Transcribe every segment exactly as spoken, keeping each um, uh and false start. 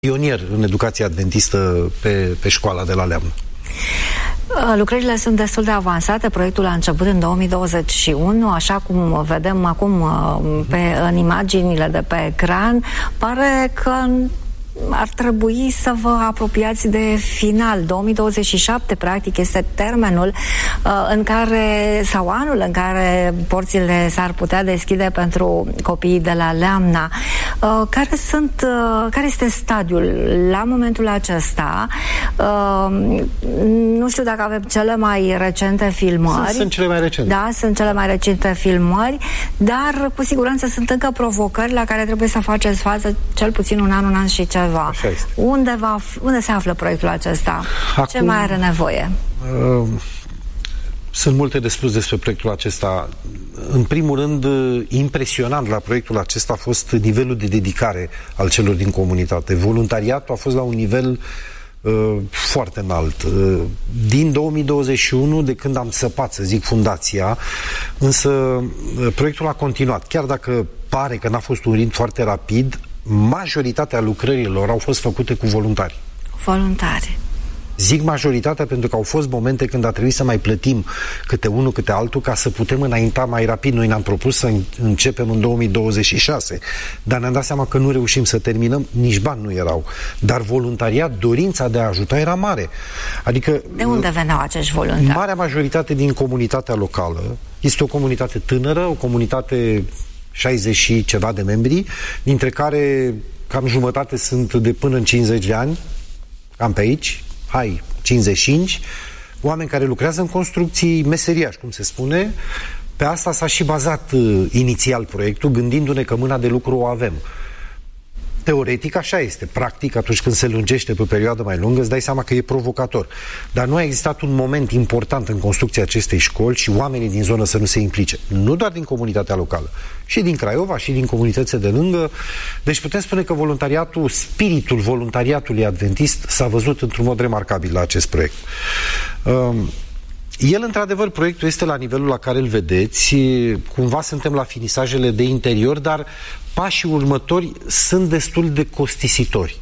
pionier în educația adventistă pe, pe școala de la Leamnă. Lucrările sunt destul de avansate. Proiectul a început în două mii douăzeci și unu, așa cum vedem acum pe, în imaginile de pe ecran. Pare că ar trebui să vă apropiați de final. două mii douăzeci și șapte, practic, este termenul uh, în care, sau anul în care porțile s-ar putea deschide pentru copiii de la Leamna. Uh, care sunt, uh, care este stadiul la momentul acesta? Uh, nu știu dacă avem cele mai recente filmări. Sunt, sunt cele mai recente. Da, sunt cele mai recente filmări, dar cu siguranță sunt încă provocări la care trebuie să faceți față cel puțin un an, un an și ceva. Unde, va, unde se află proiectul acesta? Acum, ce mai are nevoie? Uh, sunt multe de spus despre proiectul acesta. În primul rând, impresionant la proiectul acesta a fost nivelul de dedicare al celor din comunitate. Voluntariatul a fost la un nivel uh, foarte înalt. Uh, din două mii douăzeci și unu, de când am săpat, să zic, fundația, însă uh, proiectul a continuat. Chiar dacă pare că n-a fost un ritm foarte rapid, majoritatea lucrărilor au fost făcute cu voluntari. Voluntari. Zic majoritatea pentru că au fost momente când a trebuit să mai plătim câte unul, câte altul, ca să putem înainta mai rapid. Noi ne-am propus să începem în două mii douăzeci și șase, dar ne-am dat seama că nu reușim să terminăm, nici bani nu erau. Dar voluntariat, dorința de a ajuta era mare. Adică... De unde veneau acești voluntari? Marea majoritate din comunitatea locală. Este o comunitate tânără, o comunitate șaizeci și ceva de membri, dintre care cam jumătate sunt de până în cincizeci de ani, cam pe aici, hai, cincizeci și cinci, oameni care lucrează în construcții, meseriași, cum se spune. Pe asta s-a și bazat uh, inițial proiectul, gândindu-ne că mâna de lucru o avem. Teoretic așa este. Practic, atunci când se lungește pe o perioadă mai lungă, îți dai seama că e provocator. Dar nu a existat un moment important în construcția acestei școli și oamenii din zonă să nu se implice. Nu doar din comunitatea locală, și din Craiova, și din comunitățile de lângă. Deci putem spune că voluntariatul, spiritul voluntariatului adventist s-a văzut într-un mod remarcabil la acest proiect. Um, El, într-adevăr, proiectul este la nivelul la care îl vedeți. Cumva suntem la finisajele de interior, dar pașii următori sunt destul de costisitori.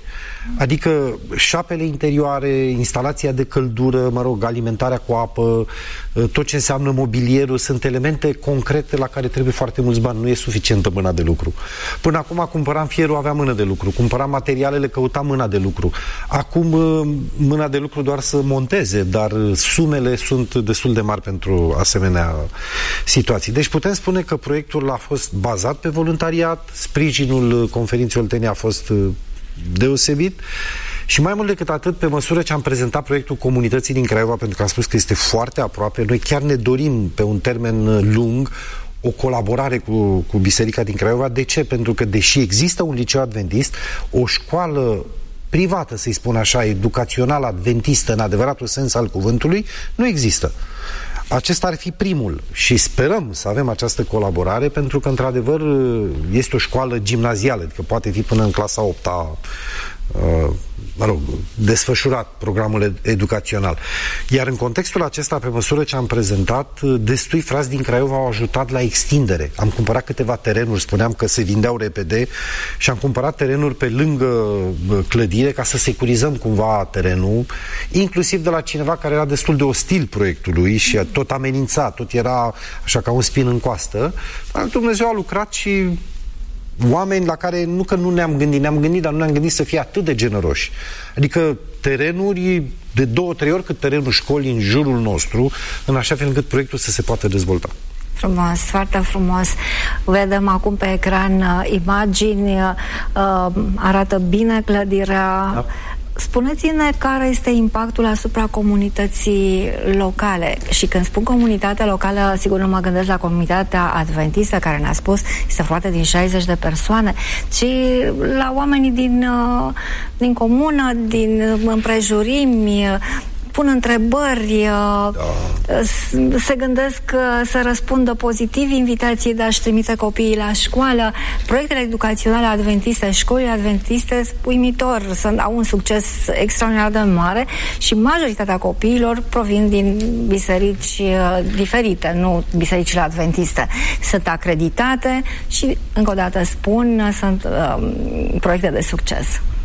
Adică șapele interioare, instalația de căldură, mă rog, alimentarea cu apă, tot ce înseamnă mobilierul, sunt elemente concrete la care trebuie foarte mulți bani. Nu e suficientă mâna de lucru. Până acum cumpăram fierul, aveam mână de lucru. Cumpăram materialele, căutam mâna de lucru. Acum mâna de lucru doar să monteze, dar sumele sunt destul de mari pentru asemenea situații. Deci putem spune că proiectul a fost bazat pe voluntariat, sprijinul Conferinței Oltenia a fost deosebit și mai mult decât atât, pe măsură ce am prezentat proiectul comunității din Craiova, pentru că am spus că este foarte aproape, noi chiar ne dorim pe un termen lung o colaborare cu, cu Biserica din Craiova. De ce? Pentru că deși există un liceu adventist, o școală privată, să-i spun așa, educațională adventistă în adevăratul sens al cuvântului, nu există. Acesta ar fi primul și sperăm să avem această colaborare, pentru că, într-adevăr, este o școală gimnazială, adică poate fi până în clasa a opta, uh, mă rog, desfășurat programul educațional. Iar în contextul acesta, pe măsură ce am prezentat, destui frați din Craiova au ajutat la extindere. Am cumpărat câteva terenuri, spuneam că se vindeau repede, și am cumpărat terenuri pe lângă clădire ca să securizăm cumva terenul, inclusiv de la cineva care era destul de ostil proiectului și tot amenința, tot era așa ca un spin în coastă. Dar Dumnezeu a lucrat și oameni la care nu că nu ne-am gândit, ne-am gândit, dar nu ne-am gândit să fie atât de generoși. Adică terenuri de două, trei ori cât terenul școlii în jurul nostru, în așa fel încât proiectul să se poată dezvolta. Frumos, foarte frumos. Vedem acum pe ecran uh, imagini, uh, arată bine clădirea. Da. Spuneți-ne care este impactul asupra comunității locale. Și când spun comunitatea locală, sigur nu mă gândesc la comunitatea adventistă, care ne-a spus este foarte din șaizeci de persoane, ci la oamenii din, din comună, din împrejurimi, pun întrebări, da. se gândesc să răspundă pozitiv invitației de a-și trimite copiii la școală. Proiectele educaționale adventiste, școlile adventiste, uimitor, sunt, au un succes extraordinar de mare și majoritatea copiilor provin din biserici diferite, nu bisericile adventiste. Sunt acreditate și, încă o dată spun, sunt um, proiecte de succes.